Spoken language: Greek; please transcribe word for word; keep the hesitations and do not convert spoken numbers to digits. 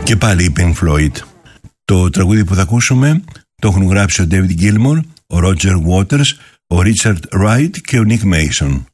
Και πάλι η Pink Floyd. Το τραγούδι που θα ακούσουμε το έχουν γράψει ο David Gilmour, ο Roger Waters, ο Richard Wright και ο Nick Mason.